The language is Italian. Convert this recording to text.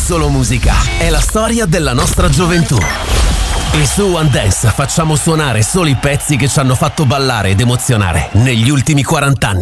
solo musica, è la storia della nostra gioventù. E su One Dance facciamo suonare solo i pezzi che ci hanno fatto ballare ed emozionare negli ultimi 40 anni.